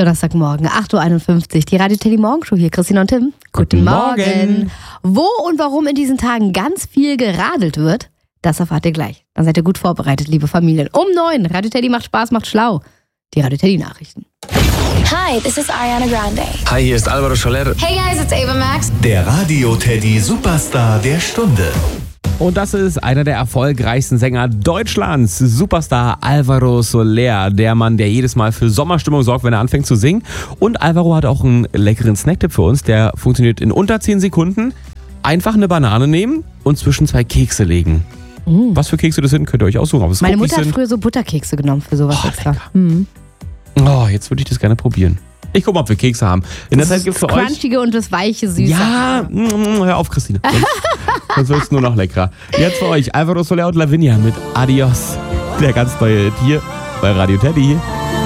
Donnerstagmorgen, 8.51 Uhr, die Radio Teddy Morgenshow hier. Christine und Tim, guten Morgen. Wo und warum in diesen Tagen ganz viel geradelt wird, das erfahrt ihr gleich. Dann seid ihr gut vorbereitet, liebe Familien. Um 9, Radio Teddy macht Spaß, macht schlau. Die Radio Teddy Nachrichten. Hi, this is Ariana Grande. Hi, hier ist Alvaro Soler. Hey guys, it's Ava Max. Der Radio Teddy Superstar der Stunde. Und das ist einer der erfolgreichsten Sänger Deutschlands, Superstar Alvaro Soler, der Mann, der jedes Mal für Sommerstimmung sorgt, wenn er anfängt zu singen. Und Alvaro hat auch einen leckeren Snacktipp für uns, der funktioniert in unter 10 Sekunden. Einfach eine Banane nehmen und zwischen 2 Kekse legen. Was für Kekse das sind, könnt ihr euch aussuchen. Ob es Meine Cookies Mutter hat sind. früher so Butterkekse genommen für sowas extra. Oh, jetzt würde ich das gerne probieren. Ich gucke mal, ob wir Kekse haben. In der Zeit gibt es für Das euch... Crunchige und das Weiche, Süße. Ja, hör auf, Christine. Sonst wird es nur noch leckerer. Jetzt für euch Alvaro Soler und Lavinia mit Adios. Der ganz neue Hit hier bei Radio Teddy.